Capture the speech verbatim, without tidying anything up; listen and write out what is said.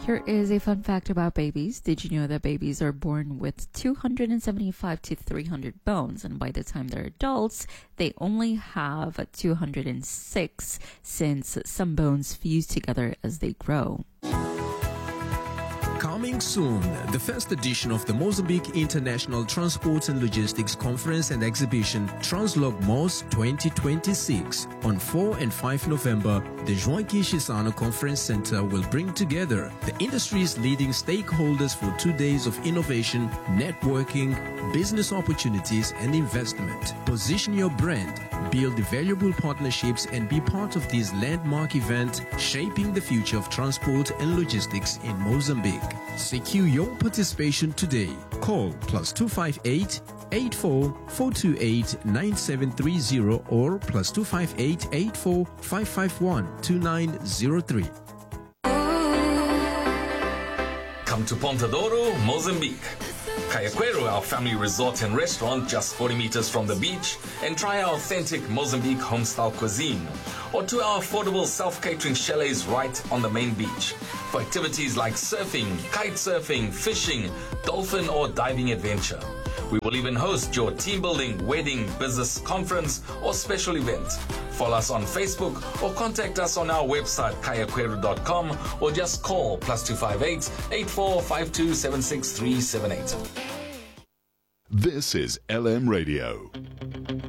Here is a fun fact about babies. Did you know that babies are born with two hundred seventy-five to three hundred bones, and by the time they're adults, they only have two hundred six, since some bones fuse together as they grow. Coming soon, the first edition of the Mozambique International Transport and Logistics Conference and Exhibition, Translogmos twenty twenty-six. On four and five November, the Joaquim Chissano Conference Center will bring together the industry's leading stakeholders for two days of innovation, networking, business opportunities, and investment. Position your brand, build valuable partnerships, and be part of this landmark event shaping the future of transport and logistics in Mozambique. Secure your participation today. Call plus two five eight, eight four, four two eight, nine seven three zero or plus two five eight, eight four, five five one, two nine zero three. Come to Ponta Douro, Mozambique. Cayaquero, our family resort and restaurant just forty meters from the beach, and try our authentic Mozambique home-style cuisine. Or to our affordable self-catering chalets right on the main beach. For activities like surfing, kite surfing, fishing, dolphin or diving adventure. We will even host your team building, wedding, business conference or special event. Follow us on Facebook or contact us on our website cayaquero dot com or just call plus two five eight, eight four five two, seven six three seven eight. This is L M Radio.